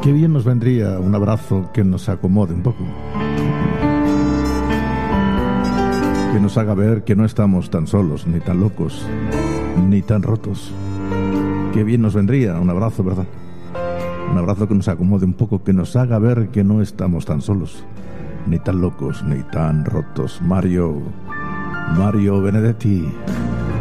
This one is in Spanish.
Qué bien nos vendría un abrazo que nos acomode un poco, que nos haga ver que no estamos tan solos, ni tan locos, ni tan rotos. Qué bien nos vendría un abrazo, ¿verdad? Un abrazo que nos acomode un poco, que nos haga ver que no estamos tan solos, ni tan locos, ni tan rotos. Mario Benedetti.